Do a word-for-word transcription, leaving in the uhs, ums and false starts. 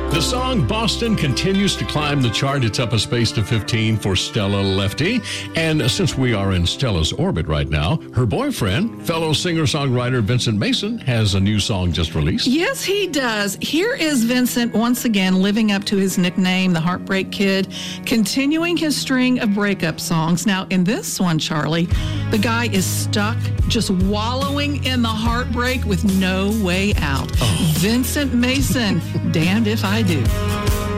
The song Boston continues to climb the chart. It's up a space to fifteen for Stella Lefty. And since we are in Stella's orbit right now, her boyfriend, fellow singer-songwriter Vincent Mason, has a new song just released. Yes, he does. Here is Vincent once again living up to his nickname, the Heartbreak Kid, continuing his string of breakup songs. Now, in this one, Charlie, the guy is stuck, just wallowing in the heartbreak with no way out. Oh. Vincent Mason, damned if I do.